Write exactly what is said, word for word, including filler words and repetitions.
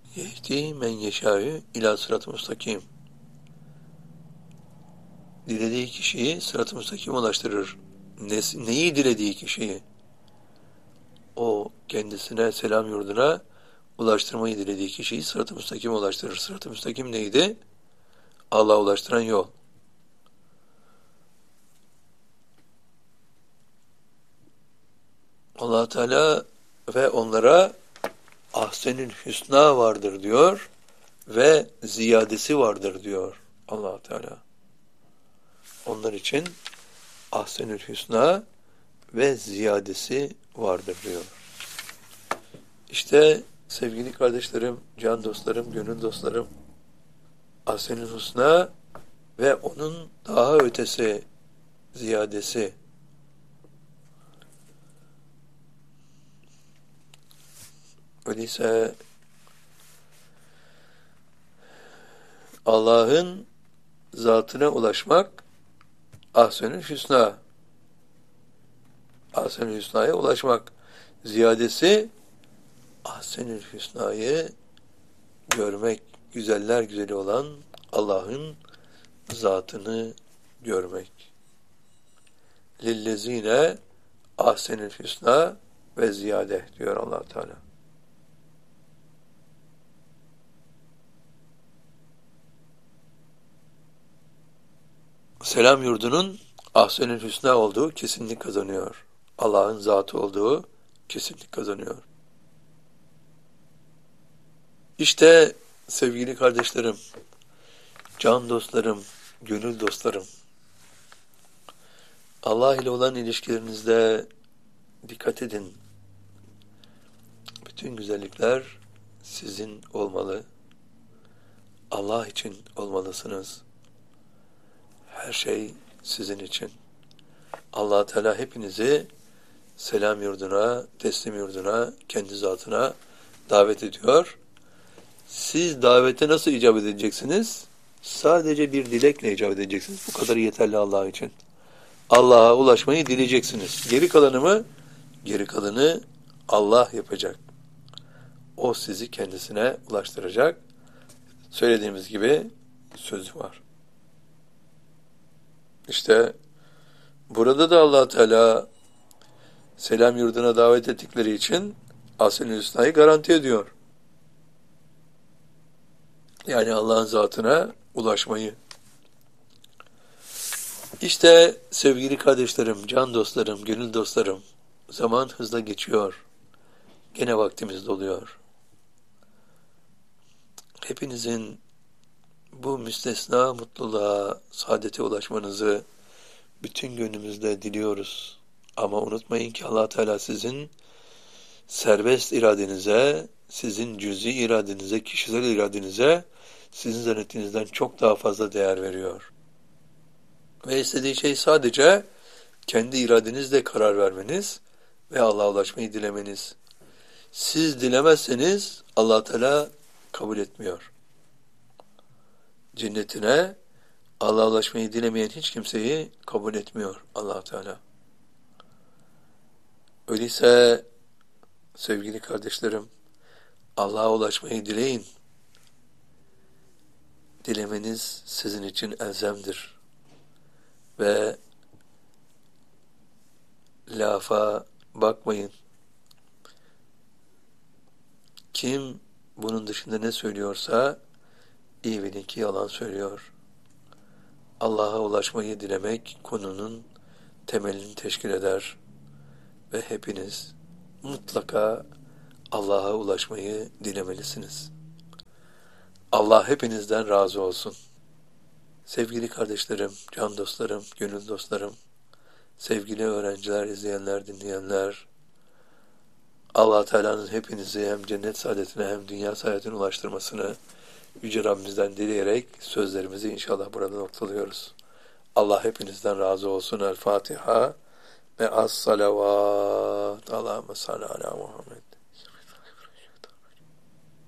Yehdi men yeşâ'ü ilâ sırat-ı müstakim. Dilediği kişiyi sırat-ı müstakim ulaştırır. Ne, neyi dilediği kişiyi? O kendisine, selam yurduna ulaştırmayı dilediği kişiyi sırat-ı müstakim ulaştırır. Sırat-ı müstakim neydi? Allah'a ulaştıran yol. Allah Teala ve onlara ahsenül hüsna vardır diyor ve ziyadesi vardır diyor Allah Teala. Onlar için ahsenül hüsna ve ziyadesi vardır diyor. İşte sevgili kardeşlerim, can dostlarım, gönül dostlarım, ahsenül hüsna ve onun daha ötesi, ziyadesi. Öyleyse Allah'ın zatına ulaşmak ahsenül hüsna. Ahsenül hüsnaya ulaşmak. Ziyadesi ahsenül hüsnayı görmek, güzeller güzeli olan Allah'ın zatını görmek. Lillezine ahsenül hüsna ve ziyade diyor Allah Teala. Selam yurdunun ahsenül hüsna olduğu kesinlik kazanıyor. Allah'ın zatı olduğu kesinlik kazanıyor. İşte sevgili kardeşlerim, can dostlarım, gönül dostlarım, Allah ile olan ilişkilerinizde dikkat edin. Bütün güzellikler sizin olmalı. Allah için olmalısınız. Her şey sizin için. Allah Teala hepinizi selam yurduna, teslim yurduna, kendi zatına davet ediyor. Siz davete nasıl icabet edeceksiniz? Sadece bir dilekle icabet edeceksiniz. Bu kadar yeterli Allah için. Allah'a ulaşmayı dileyeceksiniz. Geri kalanı mı? Geri kalanı Allah yapacak. O sizi kendisine ulaştıracak. Söylediğimiz gibi sözü var. İşte burada da Allah Teala selam yurduna davet ettikleri için ahsen-i hüsnayı garanti ediyor. Yani Allah'ın zatına ulaşmayı. İşte sevgili kardeşlerim, can dostlarım, gönül dostlarım, zaman hızla geçiyor. Gene vaktimiz doluyor. Hepinizin bu müstesna mutluluğa, saadete ulaşmanızı bütün gönlümüzle diliyoruz. Ama unutmayın ki Allah Teala sizin serbest iradenize, sizin cüz'i iradenize, kişisel iradenize sizin zannettiğinizden çok daha fazla değer veriyor. Ve istediği şey sadece kendi iradenizle karar vermeniz ve Allah'a ulaşmayı dilemeniz. Siz dilemezseniz Allah Teala kabul etmiyor. Cennetine Allah'a ulaşmayı dilemeyen hiç kimseyi kabul etmiyor Allah Teala. Öyleyse sevgili kardeşlerim, Allah'a ulaşmayı dileyin. Dilemeniz sizin için elzemdir. Ve lafa bakmayın. Kim bunun dışında ne söylüyorsa iyi bilin ki yalan söylüyor. Allah'a ulaşmayı dilemek konunun temelini teşkil eder ve hepiniz mutlaka Allah'a ulaşmayı dilemelisiniz. Allah hepinizden razı olsun. Sevgili kardeşlerim, can dostlarım, gönül dostlarım, sevgili öğrenciler, izleyenler, dinleyenler, Allah Teala'nın hepinizi hem cennet saadetine hem dünya saadetine ulaştırmasını Yüce Rabbimizden dileyerek sözlerimizi inşallah burada noktalıyoruz. Allah hepinizden razı olsun. El Fatiha ve as-salavat. Allahümme salli ala Muhammed.